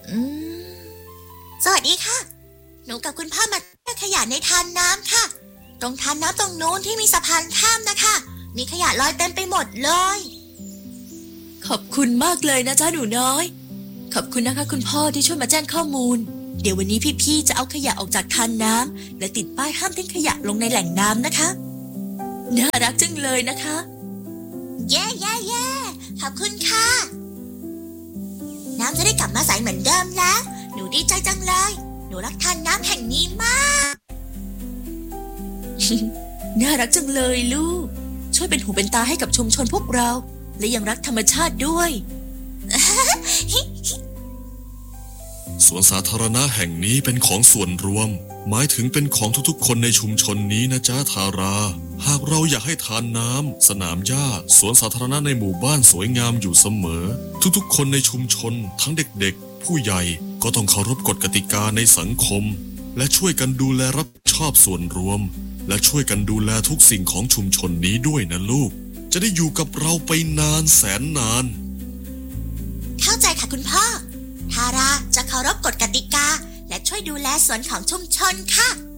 อืมสวัสดีค่ะหนูกับคุณพ่อมาเก็บขยะในทานน้ำค่ะตรงทานน้ำตรงโน้นที่มีสะพานข้ามนะคะมีขยะลอยเต็มไปหมดเลยขอบคุณมากเลยนะจ๊ะหนูน้อยขอบคุณนะคะคุณพ่อที่ช่วยมาแจ้งข้อมูลเดี๋ยววันนี้พี่ๆจะเอาขยะออกจากทานน้ำและติดป้ายห้ามทิ้งขยะลงในแหล่งน้ำนะคะน่ารักจังเลยนะคะเย่เย่เย่ขอบคุณค่ะน้ำจะได้กลับมาใสเหมือนเดิมแล้วหนูดีใจจังเลยหนูรักทานน้ำแห่งนี้มากน่ารักจังเลยลูกช่วยเป็นหูเป็นตาให้กับชุมชนพวกเราและยังรักธรรมชาติด้วยสวนสาธารณะแห่งนี้เป็นของส่วนรวมหมายถึงเป็นของทุกๆคนในชุมชนนี้นะจ๊ะทาราหากเราอยากให้ทานน้ำสนามหญ้าสวนสาธารณะในหมู่บ้านสวยงามอยู่เสมอทุกๆคนในชุมชนทั้งเด็กๆผู้ใหญ่ก็ต้องเคารพกฎกติกาในสังคมและช่วยกันดูแลรับผิดชอบส่วนรวมและช่วยกันดูแลทุกสิ่งของชุมชนนี้ด้วยนะลูกจะได้อยู่กับเราไปนานแสนนานเข้าใจค่ะคุณพ่อทาราจะเคารพกฎกติกาและช่วยดูแลสวนของชุมชนค่ะ